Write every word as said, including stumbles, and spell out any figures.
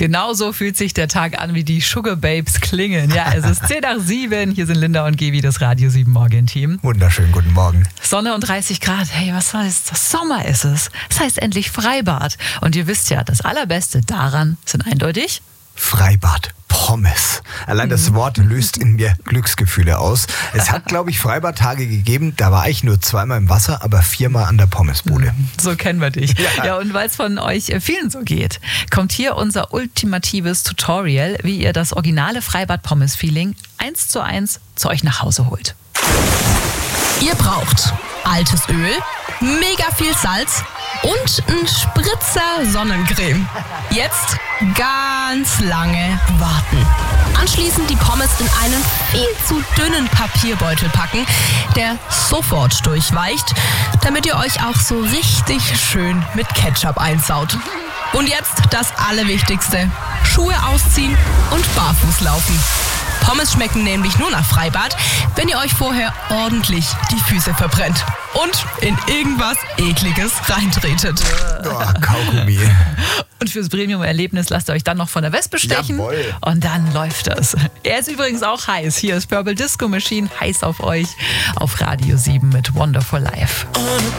Genau so fühlt sich der Tag an, wie die Sugar Babes klingen. Ja, es ist zehn nach sieben. Hier sind Linda und Gevi, das Radio sieben Morgen-Team. Wunderschönen guten Morgen. Sonne und dreißig Grad. Hey, was heißt das? Sommer ist es. Das heißt endlich Freibad. Und ihr wisst ja, das Allerbeste daran sind eindeutig Freibad. Pommes. Allein das Wort löst in mir Glücksgefühle aus. Es hat, glaube ich, Freibadtage gegeben, da war ich nur zweimal im Wasser, aber viermal an der Pommesbude. So kennen wir dich. Ja, ja und weil es von euch vielen so geht, kommt hier unser ultimatives Tutorial, wie ihr das originale Freibad-Pommes-Feeling eins zu eins zu euch nach Hause holt. Ihr braucht altes Öl, mega viel Salz und einen Spritzer Sonnencreme. Jetzt ganz lange warten. Anschließend die Pommes in einen viel zu dünnen Papierbeutel packen, der sofort durchweicht, damit ihr euch auch so richtig schön mit Ketchup einsaut. Und jetzt das Allerwichtigste: Schuhe ausziehen und barfuß laufen. Pommes schmecken nämlich nur nach Freibad, wenn ihr euch vorher ordentlich die Füße verbrennt und in irgendwas Ekliges reintretet. Oh, Kaugummi. Und fürs Premium-Erlebnis lasst ihr euch dann noch von der Wespe stechen. Jawohl. Und dann läuft das. Er ist übrigens auch heiß. Hier ist Purple Disco Machine, heiß auf euch, auf Radio sieben mit Wonderful Life.